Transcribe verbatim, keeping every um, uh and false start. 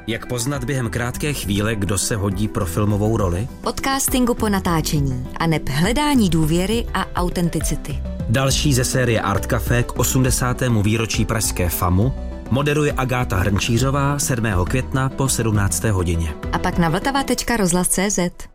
Jak poznat během krátké chvíle, kdo se hodí pro filmovou roli? Od castingu po natáčení a neb hledání důvěry a autenticity. Další ze série Art Café k osmdesátému výročí pražské FAMu moderuje Agáta Hrnčířová sedmého května po sedmnácté hodině. A pak na vltava tečka rozhlas tečka cé zet.